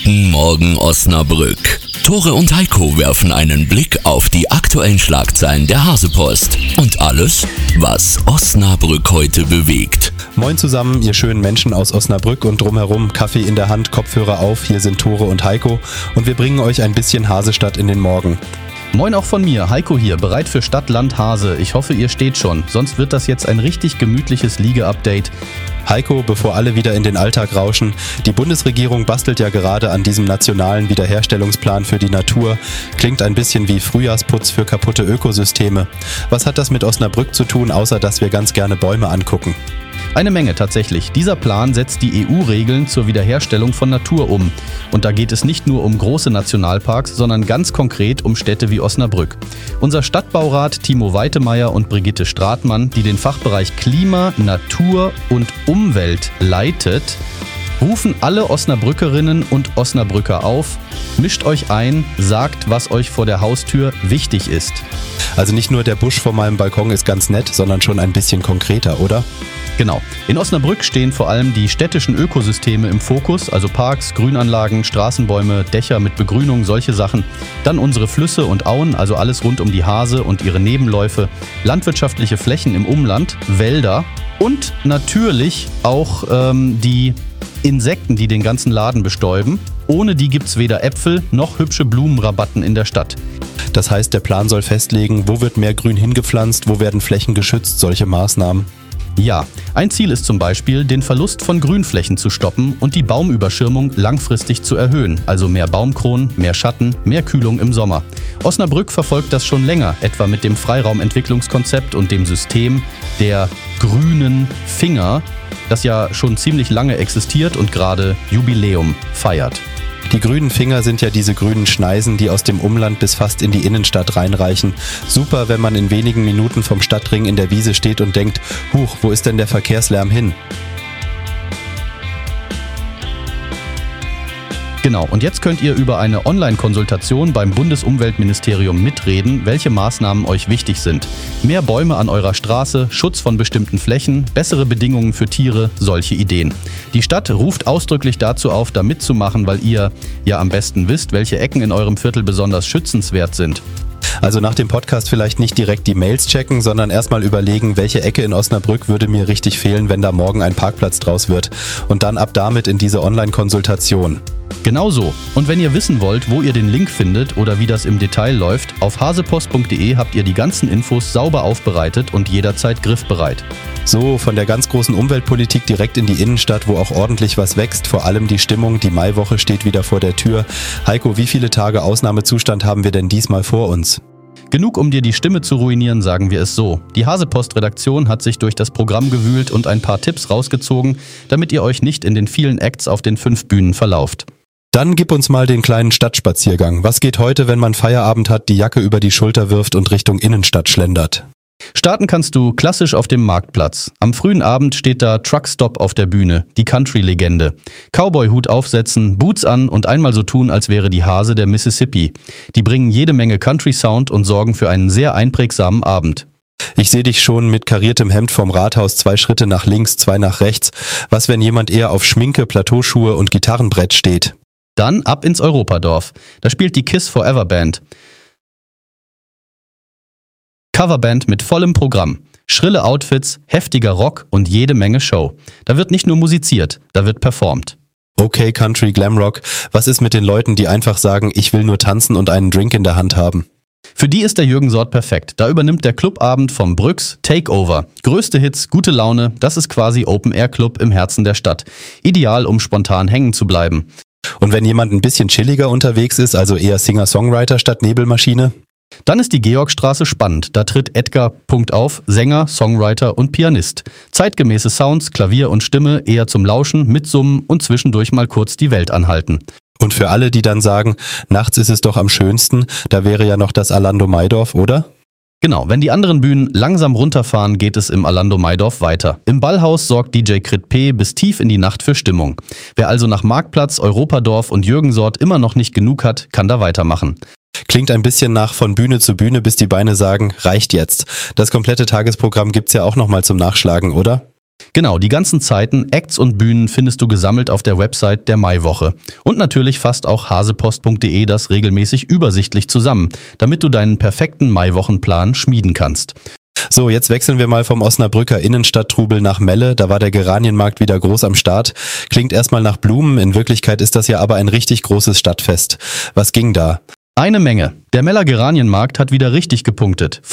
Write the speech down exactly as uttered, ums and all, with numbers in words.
Guten Morgen Osnabrück. Tore und Heiko werfen einen Blick auf die aktuellen Schlagzeilen der Hasepost und alles, was Osnabrück heute bewegt. Moin zusammen, ihr schönen Menschen aus Osnabrück und drumherum, Kaffee in der Hand, Kopfhörer auf, hier sind Tore und Heiko und wir bringen euch ein bisschen Hasestadt in den Morgen. Moin auch von mir, Heiko hier, bereit für Stadt, Land, Hase. Ich hoffe, ihr steht schon, sonst wird das jetzt ein richtig gemütliches Liege-Update. Heiko, bevor alle wieder in den Alltag rauschen, die Bundesregierung bastelt ja gerade an diesem nationalen Wiederherstellungsplan für die Natur. Klingt ein bisschen wie Frühjahrsputz für kaputte Ökosysteme. Was hat das mit Osnabrück zu tun, außer dass wir ganz gerne Bäume angucken? Eine Menge tatsächlich. Dieser Plan setzt die E U-Regeln zur Wiederherstellung von Natur um. Und da geht es nicht nur um große Nationalparks, sondern ganz konkret um Städte wie Osnabrück. Unser Stadtbaurat Timo Weitemeyer und Brigitte Stratmann, die den Fachbereich Klima, Natur und Umwelt leitet, rufen alle Osnabrückerinnen und Osnabrücker auf, mischt euch ein, sagt, was euch vor der Haustür wichtig ist. Also nicht nur der Busch vor meinem Balkon ist ganz nett, sondern schon ein bisschen konkreter, oder? Genau. In Osnabrück stehen vor allem die städtischen Ökosysteme im Fokus, also Parks, Grünanlagen, Straßenbäume, Dächer mit Begrünung, solche Sachen. Dann unsere Flüsse und Auen, also alles rund um die Hase und ihre Nebenläufe, landwirtschaftliche Flächen im Umland, Wälder und natürlich auch ähm, die Insekten, die den ganzen Laden bestäuben. Ohne die gibt's weder Äpfel noch hübsche Blumenrabatten in der Stadt. Das heißt, der Plan soll festlegen, wo wird mehr Grün hingepflanzt, wo werden Flächen geschützt, solche Maßnahmen. Ja, ein Ziel ist zum Beispiel, den Verlust von Grünflächen zu stoppen und die Baumüberschirmung langfristig zu erhöhen, also mehr Baumkronen, mehr Schatten, mehr Kühlung im Sommer. Osnabrück verfolgt das schon länger, etwa mit dem Freiraumentwicklungskonzept und dem System der grünen Finger, das ja schon ziemlich lange existiert und gerade Jubiläum feiert. Die grünen Finger sind ja diese grünen Schneisen, die aus dem Umland bis fast in die Innenstadt reinreichen. Super, wenn man in wenigen Minuten vom Stadtring in der Wiese steht und denkt, huch, wo ist denn der Verkehrslärm hin? Genau, und jetzt könnt ihr über eine Online-Konsultation beim Bundesumweltministerium mitreden, welche Maßnahmen euch wichtig sind. Mehr Bäume an eurer Straße, Schutz von bestimmten Flächen, bessere Bedingungen für Tiere, solche Ideen. Die Stadt ruft ausdrücklich dazu auf, da mitzumachen, weil ihr ja am besten wisst, welche Ecken in eurem Viertel besonders schützenswert sind. Also nach dem Podcast vielleicht nicht direkt die Mails checken, sondern erstmal überlegen, welche Ecke in Osnabrück würde mir richtig fehlen, wenn da morgen ein Parkplatz draus wird. Und dann ab damit in diese Online-Konsultation. Genau so. Und wenn ihr wissen wollt, wo ihr den Link findet oder wie das im Detail läuft, auf hasepost punkt de habt ihr die ganzen Infos sauber aufbereitet und jederzeit griffbereit. So, von der ganz großen Umweltpolitik direkt in die Innenstadt, wo auch ordentlich was wächst. Vor allem die Stimmung, die Maiwoche steht wieder vor der Tür. Heiko, wie viele Tage Ausnahmezustand haben wir denn diesmal vor uns? Genug, um dir die Stimme zu ruinieren, sagen wir es so. Die Hasepost-Redaktion hat sich durch das Programm gewühlt und ein paar Tipps rausgezogen, damit ihr euch nicht in den vielen Acts auf den fünf Bühnen verlauft. Dann gib uns mal den kleinen Stadtspaziergang. Was geht heute, wenn man Feierabend hat, die Jacke über die Schulter wirft und Richtung Innenstadt schlendert? Starten kannst du klassisch auf dem Marktplatz. Am frühen Abend steht da Truckstop auf der Bühne, die Country-Legende. Cowboy-Hut aufsetzen, Boots an und einmal so tun, als wäre die Hase der Mississippi. Die bringen jede Menge Country-Sound und sorgen für einen sehr einprägsamen Abend. Ich sehe dich schon mit kariertem Hemd vom Rathaus, zwei Schritte nach links, zwei nach rechts. Was, wenn jemand eher auf Schminke, Plateauschuhe und Gitarrenbrett steht? Dann ab ins Europadorf. Da spielt die Kiss Forever Band. Coverband mit vollem Programm. Schrille Outfits, heftiger Rock und jede Menge Show. Da wird nicht nur musiziert, da wird performt. Okay, Country, Glamrock. Was ist mit den Leuten, die einfach sagen, ich will nur tanzen und einen Drink in der Hand haben? Für die ist der Jürgen Sort perfekt. Da übernimmt der Clubabend vom Brüx Takeover. Größte Hits, gute Laune, das ist quasi Open-Air-Club im Herzen der Stadt. Ideal, um spontan hängen zu bleiben. Und wenn jemand ein bisschen chilliger unterwegs ist, also eher Singer-Songwriter statt Nebelmaschine? Dann ist die Georgstraße spannend. Da tritt Edgar Punkt auf, Sänger, Songwriter und Pianist. Zeitgemäße Sounds, Klavier und Stimme, eher zum Lauschen, Mitsummen und zwischendurch mal kurz die Welt anhalten. Und für alle, die dann sagen, nachts ist es doch am schönsten, da wäre ja noch das Alando Maidorf, oder? Genau, wenn die anderen Bühnen langsam runterfahren, geht es im Alando Maidorf weiter. Im Ballhaus sorgt D J Crit P bis tief in die Nacht für Stimmung. Wer also nach Marktplatz, Europadorf und Jürgen Sort immer noch nicht genug hat, kann da weitermachen. Klingt ein bisschen nach von Bühne zu Bühne, bis die Beine sagen, reicht jetzt. Das komplette Tagesprogramm gibt's ja auch nochmal zum Nachschlagen, oder? Genau, die ganzen Zeiten, Acts und Bühnen findest du gesammelt auf der Website der Maiwoche. Und natürlich fasst auch hasepost punkt de das regelmäßig übersichtlich zusammen, damit du deinen perfekten Maiwochenplan schmieden kannst. So, jetzt wechseln wir mal vom Osnabrücker Innenstadttrubel nach Melle. Da war der Geranienmarkt wieder groß am Start. Klingt erstmal nach Blumen, in Wirklichkeit ist das ja aber ein richtig großes Stadtfest. Was ging da? Eine Menge. Der Meller Geranienmarkt hat wieder richtig gepunktet.